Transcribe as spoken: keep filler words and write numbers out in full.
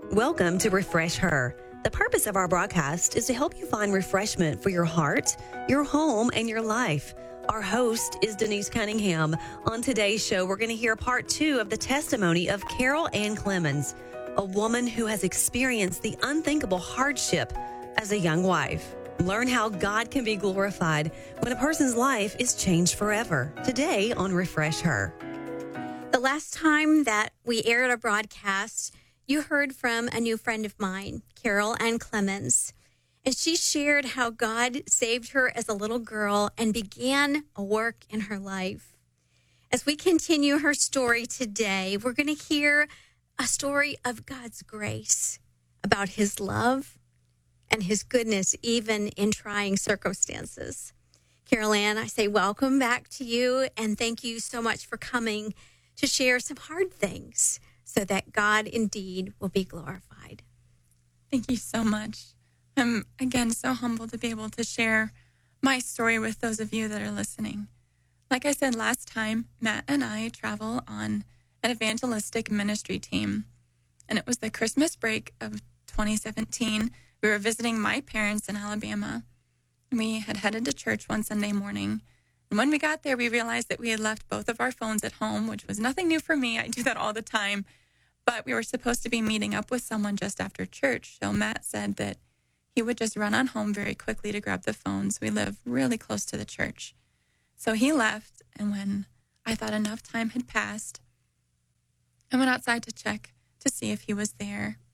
Welcome to Refresh Her. The purpose of our broadcast is to help you find refreshment for your heart, your home, and your life. Our host is Denise Cunningham. On today's show, we're going to hear part two of the testimony of Carol Ann Clemens, a woman who has experienced the unthinkable hardship as a young wife. Learn how God can be glorified when a person's life is changed forever. Today on Refresh Her. The last time that we aired a broadcast, you heard from a new friend of mine, Carol Ann Clemens, and she shared how God saved her as a little girl and began a work in her life. As we continue her story today, we're going to hear a story of God's grace, about his love and his goodness, even in trying circumstances. Carol Ann, I say welcome back to you, and thank you so much for coming to share some hard things so that God indeed will be glorified. Thank you so much. I'm, again, so humbled to be able to share my story with those of you that are listening. Like I said last time, Matt and I travel on an evangelistic ministry team, and it was the Christmas break of twenty seventeen. We were visiting my parents in Alabama. We had headed to church one Sunday morning, and when we got there, we realized that we had left both of our phones at home, which was nothing new for me. I do that all the time. But we were supposed to be meeting up with someone just after church, so Matt said that he would just run on home very quickly to grab the phones. We live really close to the church. So he left, and when I thought enough time had passed, I went outside to check to see if he was there.